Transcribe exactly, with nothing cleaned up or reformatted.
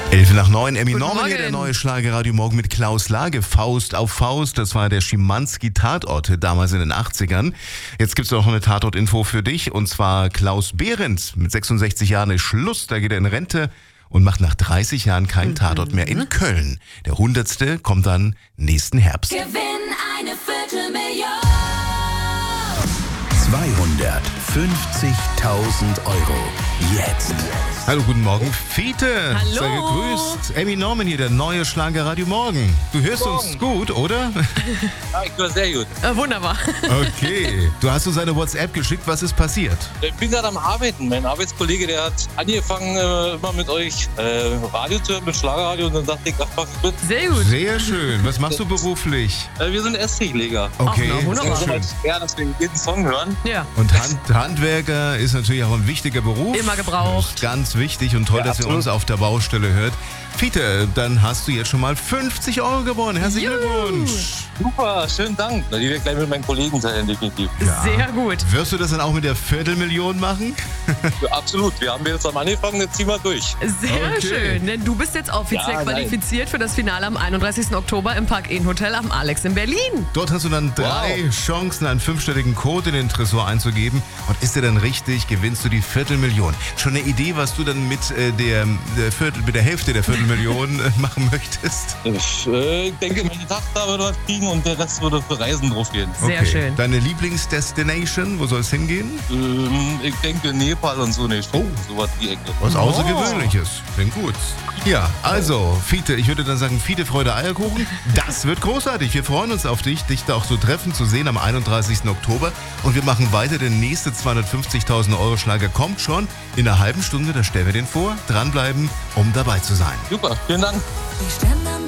Elf nach neun, Emmy Guten Norman hier, Morgen. der neue Schlagerradio Morgen mit Klaus Lage. Faust auf Faust, das war der Schimanski-Tatort damals in den achtzigern. Jetzt gibt's noch eine Tatort-Info für dich, und zwar Klaus Behrens. Mit sechsundsechzig Jahren ist Schluss, da geht er in Rente und macht nach dreißig Jahren keinen Tatort mehr in Köln. Der hundertste kommt dann nächsten Herbst. Gewinn eine Viertelmillion. zweihundertfünfzigtausend Euro. Jetzt. Hallo, guten Morgen, Fiete. Hallo. Sei gegrüßt. Emmy Norman hier, der neue Schlagerradio Morgen. Du hörst uns gut, oder? Ja, ich höre sehr gut. Äh, wunderbar. Okay. Du hast uns eine WhatsApp geschickt. Was ist passiert? Ich bin gerade am Arbeiten. Mein Arbeitskollege, der hat angefangen, äh, immer mit euch äh, Radio zu hören, mit Schlagerradio. Und dann dachte ich, ach, mach ich mit. Sehr gut. Sehr schön. Was machst du beruflich? Äh, wir sind Estrichleger. Okay. Ach, na, wunderbar. Das ist schön. aber schwer, dass wir jeden Song hören. Ja, Und Hand, Handwerker ist natürlich auch ein wichtiger Beruf. immer gebraucht. Ganz wichtig und toll, Ja, dass ihr absolut. uns auf der Baustelle hört. Fiete, dann hast du jetzt schon mal fünfzig Euro gewonnen. Herzlichen Juhu. Glückwunsch. Super, schönen Dank. Na, die werde ich gleich mit meinen Kollegen teilen, definitiv. Sehr gut. Wirst du das dann auch mit der Viertelmillion machen? Ja, absolut. Wir haben jetzt am angefangen, jetzt ziehen wir durch. Sehr Okay. schön, denn du bist jetzt offiziell Ja, nein. qualifiziert für das Finale am einunddreißigsten Oktober im Park-Inn Hotel am Alex in Berlin. Dort hast du dann drei Chancen, einen fünfstelligen Code in den Tresor einzugeben. Und ist der dann richtig, gewinnst du die Viertelmillion. Schon eine Idee, was du dann mit, äh, der, der, Viertel, mit der Hälfte der Viertelmillion äh, machen möchtest? Ich äh, denke, meine Tochter wird was kriegen und der Rest würde für Reisen drauf gehen. Sehr schön. Deine Lieblingsdestination, wo soll es hingehen? Ähm, ich denke Nepal und so nicht. Oh. Sowas die Ecke. Was Oh. Außergewöhnliches. Klingt gut. Ja, also, Fiete, ich würde dann sagen, Fiete, Freude, Eierkuchen. Das wird großartig. Wir freuen uns auf dich, dich da auch so treffen zu sehen am einunddreißigsten Oktober. Und wir machen weiter. Der nächste zweihundertfünfzigtausend Euro Schlager kommt schon in einer halben Stunde. Da stellen wir den vor. Dranbleiben, um dabei zu sein. Super, vielen Dank. Die Sterne